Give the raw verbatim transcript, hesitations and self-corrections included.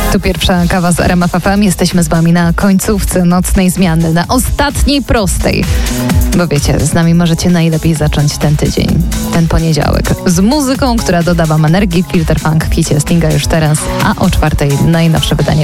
Tu pierwsza kawa z R M F F M. Jesteśmy z wami na końcówce nocnej zmiany, na ostatniej prostej. Bo wiecie, z nami możecie najlepiej zacząć ten tydzień, ten poniedziałek. Z muzyką, która doda wam energii. Filter Funk w hicie Stinga już teraz, a o czwartej najnowsze wydanie